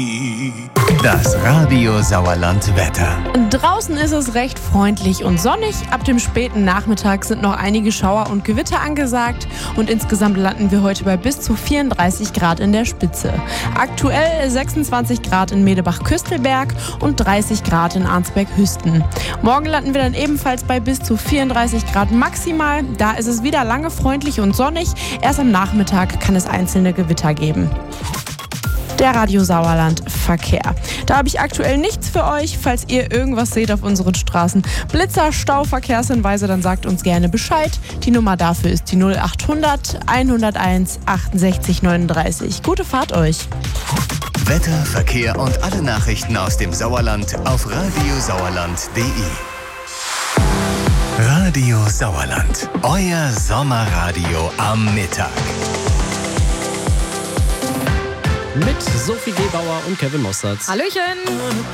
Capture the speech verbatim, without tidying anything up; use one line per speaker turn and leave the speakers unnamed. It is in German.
Das Radio Sauerland Wetter.
Draußen ist es recht freundlich und sonnig. Ab dem späten Nachmittag sind noch einige Schauer und Gewitter angesagt. Und insgesamt landen wir heute bei bis zu vierunddreißig Grad in der Spitze. Aktuell sechsundzwanzig Grad in Medebach-Küstelberg und dreißig Grad in Arnsberg-Hüsten. Morgen landen wir dann ebenfalls bei bis zu vierunddreißig Grad maximal. Da ist es wieder lange freundlich und sonnig. Erst am Nachmittag kann es einzelne Gewitter geben. Der Radio Sauerland Verkehr. Da habe ich aktuell nichts für euch. Falls ihr irgendwas seht auf unseren Straßen, Blitzer, Stau, Verkehrshinweise, dann sagt uns gerne Bescheid. Die Nummer dafür ist die null achthundert hunderteins achtundsechzig neununddreißig. Gute Fahrt euch.
Wetter, Verkehr und alle Nachrichten aus dem Sauerland auf radiosauerland punkt de. Radio Sauerland, euer Sommerradio am Mittag.
Mit Sophie Gebauer und Kevin Mossertz.
Hallöchen!